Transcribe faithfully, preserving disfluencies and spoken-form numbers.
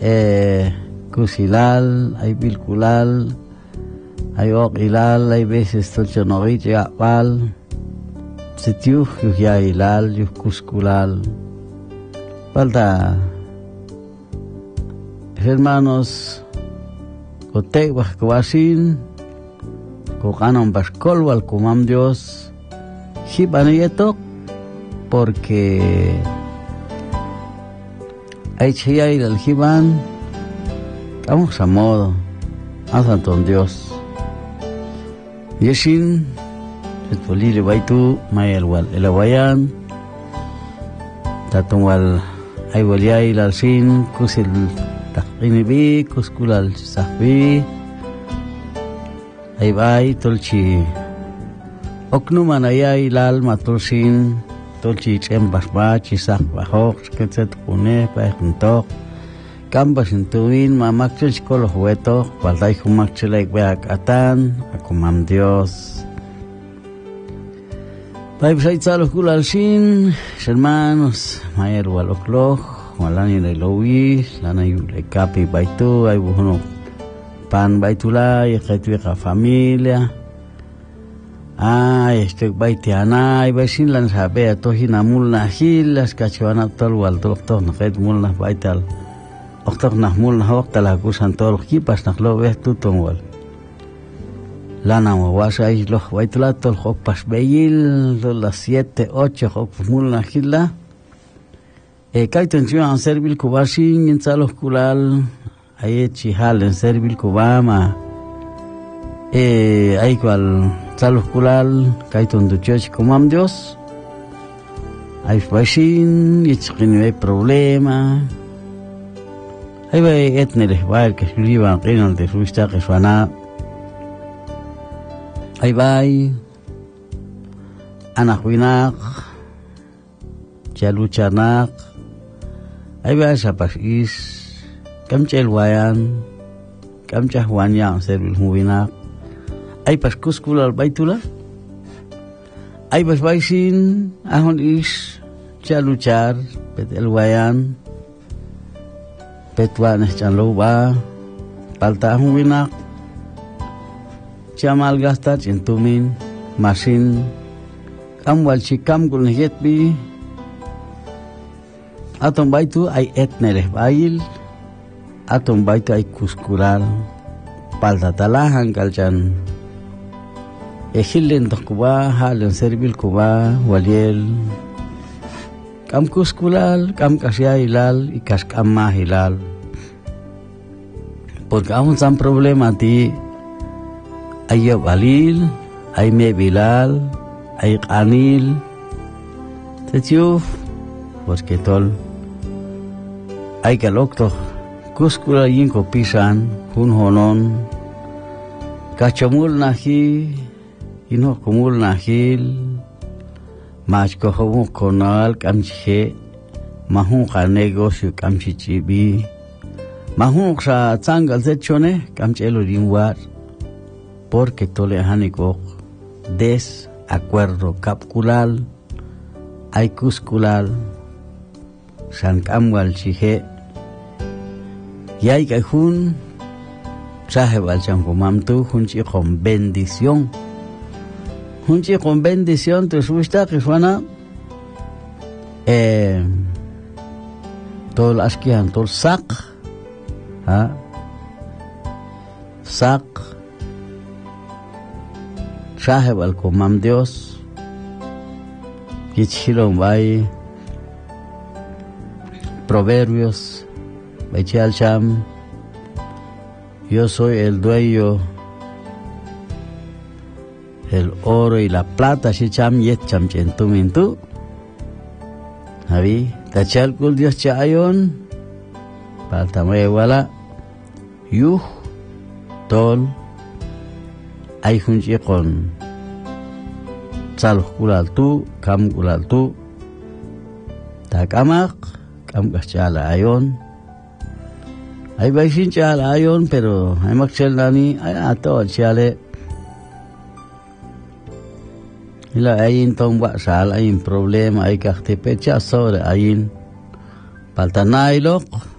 eh, kusilal, hay bilkulal, hay oqilal, hay veces tolchonorit yapal, sitiuj yuh yailal, yuh kuskulal. Falta, hermanos, kotek bahkawasin, kokanon baskol wal kumam Dios, hibaneyetok, porque hay chayay al hiban, estamos a modo, a Santo Dios. Yeshin, el polile baitu, mayal wal elawayan, tatong wal ay walyay lalsin, kusil takinibi, kuskulal sakbi, ay bay tolchi, oknuman ayay lal matulsin, tolchi chembasba, chisak bahok, ketset pune, paekuntok, kambas intuin, mamakchil chikolo hueto, balday humakchilay beak atan, akumam Dios. Paipsaitzalo kulalsin, hermanos, mayer walokloh, walani de Louis, lana yule kapi baitu, ay buhono pan baitula, y ketweka familia. Ay, estoy baitiana, ay baisin lan sabe, tohina mulna hilas, kachuana tol wal doktor, naket mulna baital. Oktor nah mulna wakta la kusan tol kipas nak lo beh tutong wal. Lana wawasa isloh baitula tol hokpas beil, las siete, ocho hokpas mulna hila. E kaiton chuan servil kubasin, insalos kulal, ay chihal en servil kubama. E ay cual salos kulal, kaiton duchoch kumam Dios. Ay basin, yichkin hay problema. Ay bay etnele bay que escriban qinan de fuista que suana. Ay bay anak winak, chaluchanak. Ay bay sapas is kamchel wayan, kamchah wanyang serbil huwinak. Ay pas kuskulal baitula. Ay pas baisin ahon is chaluchar petel wayan. Petwan chanloba palta huwinak. Chamal gasta chintumin masin kamwal chikam gulniyetbi. Atong baitu ay etnereh bail, atong baitu ay kuskural, palta talahan kalchan. Ehilin kuba, halen serbil kuba, waliel. Kam kuskulal, kam kasya hilal, ikas kamma hilal. Porque aún san problema ti, ay balil, ay mebilal, ay kanil. Tetiuf, porque tol. Ay kalokto, kuskula yinko pisan, hun honon, kachamul nahi, ino kumul nahil, mach ko homo konal kamche, mahung ka negosyo kamchichibi, mahung sa tsangal zechone kamchelo rimwar, porque tole haniko des acuerdo capculal, ay kuskulal, san kamwal chihe. Yay kay hun saheb al chankumamtu hunchi con bendición. Hunchi con bendición te subista que suena eh tol askian tol sak ha sak saheb al kumam Dios kichilom bay Proverbios Bechal Cham, yo soy el dueño, el oro y la plata, si cham yet cham chentumintu. Habi, tachal kul Dios chayon, paltamay wala, yuh, tol, ay hunchi con sal kulal tu, kam kulal tu, takamak, kam kachala ayon. Ay baisin chala ayon, pero ay maksel nani, ay ato chale. Ila ayin tong basal, ayin problema, ay kaktipe cha sobre ayin. Palta nailok,